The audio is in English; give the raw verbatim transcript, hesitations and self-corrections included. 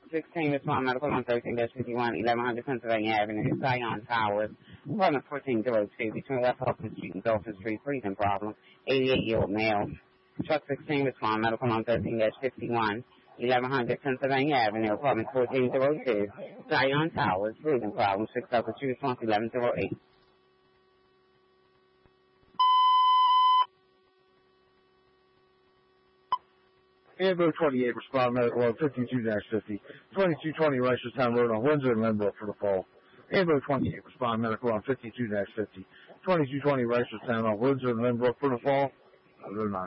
sixteen, respond medical on thirteen fifty-one, eleven hundred Pennsylvania Avenue, Zion Towers, apartment fourteen oh two, between West Hudson Street and Dolphin Street, breathing problem, eighty-eight-year-old male. Truck sixteen, respond medical on thirteen fifty-one, eleven hundred Pennsylvania Avenue, apartment fourteen oh two, Zion Towers, breathing problem, six oh two, response eleven oh eight. Ambo twenty-eight, respond medical on fifty-two fifty, twenty-two twenty Reisterstown Road on Windsor and Lynbrook for the fall. Ambo twenty-eight, respond medical on fifty-two fifty, twenty-two twenty Reisterstown on Windsor and Lynbrook for the fall.